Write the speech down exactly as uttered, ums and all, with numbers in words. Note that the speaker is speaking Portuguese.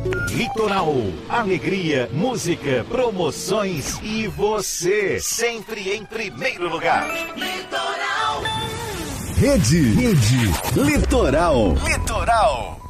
Litoral, alegria, música, promoções e você, sempre em primeiro lugar. Litoral. Rede, Rede, Litoral. Litoral.